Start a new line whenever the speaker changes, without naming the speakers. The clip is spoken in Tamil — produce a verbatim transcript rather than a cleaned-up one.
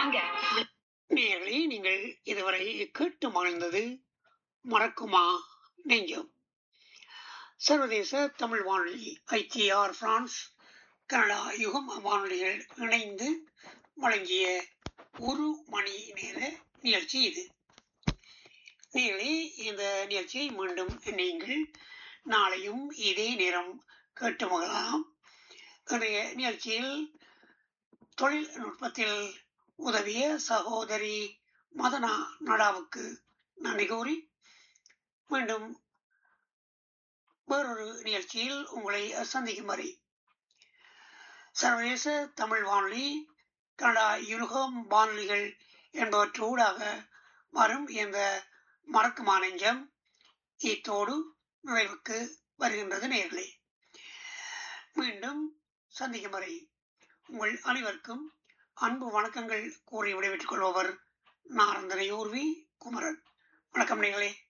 வாங்க.
நேயர்களே, நீங்கள் இதுவரை கேட்டு மகிழ்ந்தது மறக்குமா நெஞ்சம். சர்வதேச தமிழ் வானொலி ஐடிஆர் பிரான்ஸ் கனடா யுகம் வானொலிகள் இணைந்து வழங்கிய ஒரு மணி நேர நிகழ்ச்சி இது. நேயர்களே, இந்த நிகழ்ச்சியை மீண்டும் நீங்கள் நாளையும் இதே நேரம் கேட்டு மகிழலாம். இன்றைய நிகழ்ச்சியில் தொழில்நுட்பத்தில் உதவிய சகோதரி மதனா நடாவுக்கு நன்றி கூறி மீண்டும் வேறொரு நிகழ்ச்சியில் உங்களை சந்திக்கும் வரை சர்வதேச தமிழ் வானொலி கனடா யுகம் வானொலிகள் என்பவற்றூடாக வரும் இந்த மறக்குமா நெஞ்சம் இத்தோடு நிறைவுக்கு வருகின்றது. நேயர்களே, மீண்டும் சந்திக்கும் வரை உங்கள் அனைவருக்கும் அன்பு வணக்கங்கள் கூறி விடைபெற்றுக் கொள்பவர் நாரந்தனையூர்வி குமரன். வணக்கம் நேயர்களே.